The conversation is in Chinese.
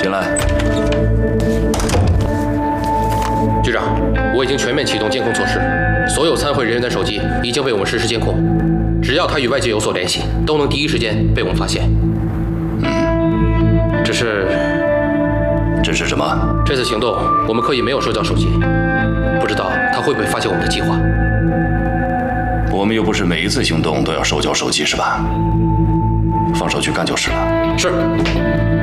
进来。 局长，我已经全面启动监控措施，所有参会人员的手机已经被我们实时监控，只要他与外界有所联系，都能第一时间被我们发现。 这是什么？ 这次行动我们刻意没有收交手机，不知道他会不会发现我们的计划。 我们又不是每一次行动都要收缴手机，是吧？放手去干就是了。 是。